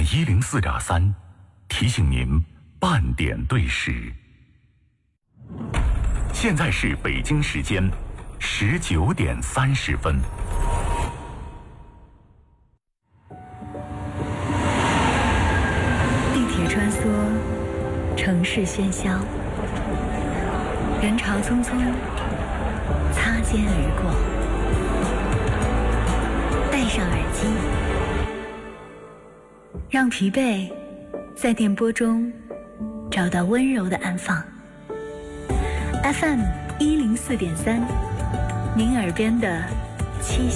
104.3提醒您半点对时。现在是北京时间19点30分。 地铁穿梭，城市喧嚣，人潮匆匆，擦肩而过。戴上耳机，让疲惫在电波中找到温柔的安放。FM 104.3，您耳边的七